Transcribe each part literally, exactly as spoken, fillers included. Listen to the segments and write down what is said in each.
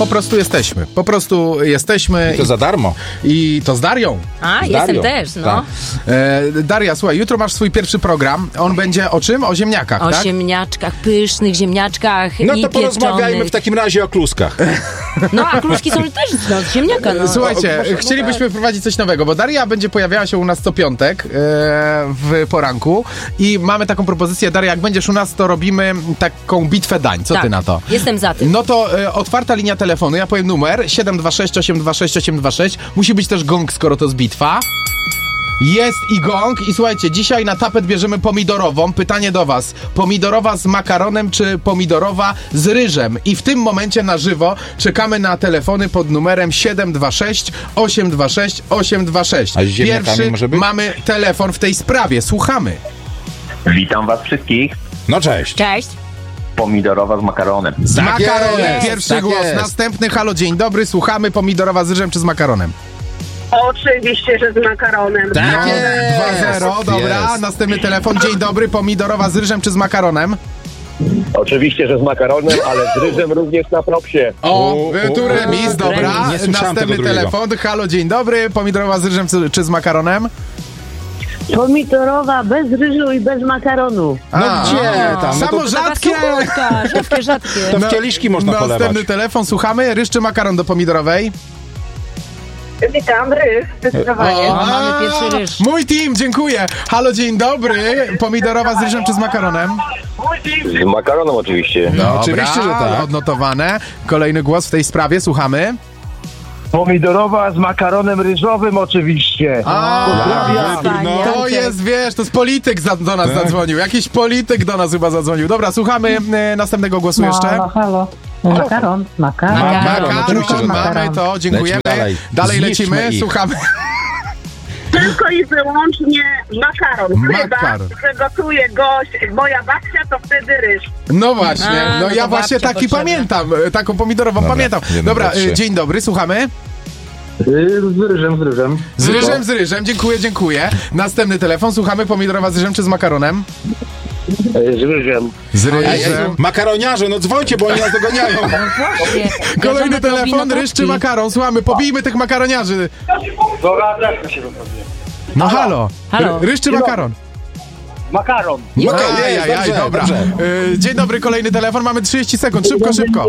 Po prostu jesteśmy. Po prostu jesteśmy. I to za darmo. I to z Darią. A, Z jestem Darią. też, no. Tak. E, Daria, słuchaj, jutro masz swój pierwszy program. On będzie o czym? O ziemniakach, O tak? ziemniaczkach, pysznych ziemniaczkach No i to porozmawiajmy pieczonych. w takim razie o kluskach. No, a kluski są też no, z ziemniaka, no. Słuchajcie, O, o, chcielibyśmy wprowadzić coś nowego, bo Daria będzie pojawiała się u nas co piątek e, w poranku i mamy taką propozycję. Daria, jak będziesz u nas, to robimy taką bitwę dań. Co tak, ty na to? Jestem za tym. No to e, otwarta linia telefonu, ja powiem numer siedem dwa sześć osiem dwa sześć osiem dwa sześć. Musi być też gong, skoro to jest bitwa. Jest i gong i słuchajcie, dzisiaj na tapet bierzemy pomidorową. Pytanie do was, pomidorowa z makaronem czy pomidorowa z ryżem? I w tym momencie na żywo czekamy na telefony pod numerem siedem dwa sześć osiem dwa sześć osiem dwa sześć. A z ziemniakami Pierwszy może być? mamy telefon w tej sprawie, słuchamy. Witam was wszystkich. No cześć. Cześć. Pomidorowa z makaronem. Z Tak makaronem, jest, pierwszy tak głos, jest. następny, halo, dzień dobry, słuchamy, pomidorowa z ryżem czy z makaronem? Oczywiście, że z makaronem. Tak No, jest. dwa zero, dobra, Jest. następny telefon, dzień dobry, pomidorowa z ryżem czy z makaronem? Oczywiście, że z makaronem, ale z ryżem również na propsie. O, U, u, tu remis, u, dobra. remis. Nie słyszałem Następny tego drugiego. telefon. Halo, dzień dobry. Pomidorowa z ryżem czy, czy z makaronem? Pomidorowa bez ryżu i bez makaronu. No A, gdzie tam? No Samo to, rzadkie. Taka rzadkie, rzadkie. to w kieliszki można Następny polewać. telefon, słuchamy. Ryż czy makaron do pomidorowej? Witam, ryż, zdecydowanie. O, mamy pierwszy ryż. Mój team, dziękuję. Halo, dzień dobry. Pomidorowa z ryżem czy z makaronem? Z makaronem oczywiście. No, oczywiście, że tak. Odnotowane. Kolejny głos w tej sprawie, słuchamy. Pomidorowa z makaronem ryżowym oczywiście. A, wybór, no. to jest, wiesz, to jest polityk za, do nas Tak. zadzwonił. Jakiś polityk do nas chyba zadzwonił. Dobra, słuchamy e, następnego głosu jeszcze. Halo, halo. Makaron, makaron. Makaron. Makaron, oczywiście, że tak. mamy to, dziękujemy. Lecimy dalej. Dalej Zniszczmy lecimy, ich. słuchamy. Tylko i wyłącznie makaron. Makaron. Chyba, że gotuje gość, moja babcia, to wtedy ryż. No właśnie, A, no no ja to właśnie babcia taki potrzebna. pamiętam, e, taką pomidorową Dobra, pamiętam. jeden, Dobra, dwa, trzy. e, dzień dobry, słuchamy. Z ryżem, z ryżem. Z ryżem, z ryżem, dziękuję, dziękuję. Następny telefon, słuchamy, pomidorowa z ryżem czy z makaronem? Z ryżem. Z Ej, ryżem. makaroniarze, no dzwońcie, bo oni nas doganiają. Właśnie. Kolejny Jedzone telefon, to ryż czy wino makaron? Słuchamy, pobijmy tych makaroniarzy. No halo, Halo. Ry- ryż czy makaron? Makaron. No, Ajajaj, jest, dobrze, dobra. dobrze. Y, Dzień dobry, kolejny telefon, mamy trzydzieści sekund, szybko, szybko.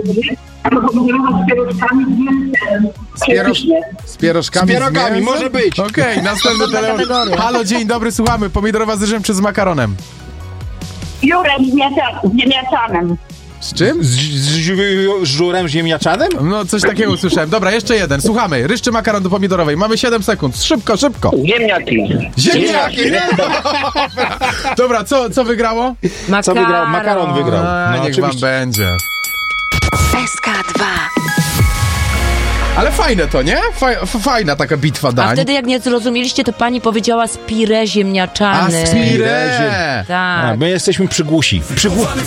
Z, pieroż... z pierożkami. Z pierogami, mięsem? może być. Okej, następny telefon. kategoria. Halo, dzień dobry, słuchamy, pomidorowa z ryżem czy z makaronem? Jurem z mięsa- z ziemniaczanem. Z czym? Z, z, z żurem ziemniaczanym? No, coś takiego usłyszałem. Dobra, jeszcze jeden, słuchamy, ryż czy makaron do pomidorowej? Mamy siedem sekund, szybko, szybko. Ziemniaki. Ziemniaki! Dobra, Dobra, co, co wygrało? Makaron. Co wygrał? Makaron wygrał. A, No, niech wam oczywiście. będzie. S K dwa. Ale fajne to, nie? Faj, f- fajna taka bitwa A dań. wtedy jak nie zrozumieliście, to pani powiedziała spire A ziemniaczane. spire! Tak. A, my jesteśmy przygłusi. Przygłusi.